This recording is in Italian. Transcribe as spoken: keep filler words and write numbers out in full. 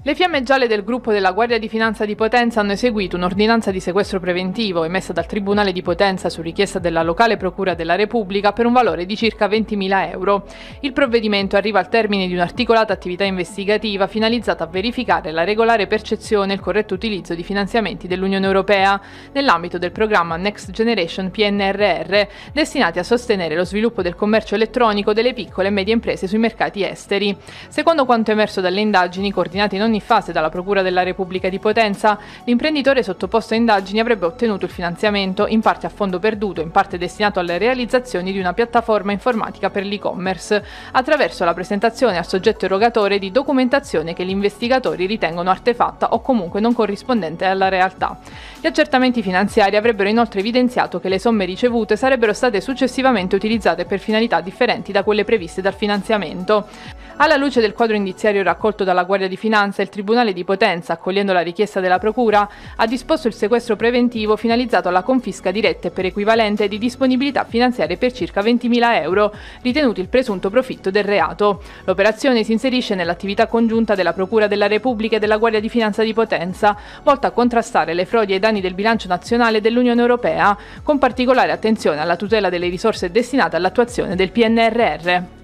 Le Fiamme Gialle del gruppo della Guardia di Finanza di Potenza hanno eseguito un'ordinanza di sequestro preventivo emessa dal Tribunale di Potenza su richiesta della locale Procura della Repubblica per un valore di circa ventimila euro. Il provvedimento arriva al termine di un'articolata attività investigativa finalizzata a verificare la regolare percezione e il corretto utilizzo di finanziamenti dell'Unione Europea nell'ambito del programma Next Generation P N R R, destinati a sostenere lo sviluppo del commercio elettronico delle piccole e medie imprese sui mercati esteri. Secondo quanto emerso dalle indagini coordinate in ogni fase dalla Procura della Repubblica di Potenza, l'imprenditore sottoposto a indagini avrebbe ottenuto il finanziamento in parte a fondo perduto, in parte destinato alle realizzazioni di una piattaforma informatica per l'e-commerce, attraverso la presentazione al soggetto erogatore di documentazione che gli investigatori ritengono artefatta o comunque non corrispondente alla realtà. Gli accertamenti finanziari avrebbero inoltre evidenziato che le somme ricevute sarebbero state successivamente utilizzate per finalità differenti da quelle previste dal finanziamento. Alla luce del quadro indiziario raccolto dalla Guardia di Finanza, il Tribunale di Potenza, accogliendo la richiesta della Procura, ha disposto il sequestro preventivo finalizzato alla confisca diretta e per equivalente di disponibilità finanziarie per circa ventimila euro, ritenuti il presunto profitto del reato. L'operazione si inserisce nell'attività congiunta della Procura della Repubblica e della Guardia di Finanza di Potenza, volta a contrastare le frodi ai danni del bilancio nazionale dell'Unione Europea, con particolare attenzione alla tutela delle risorse destinate all'attuazione del P N R R.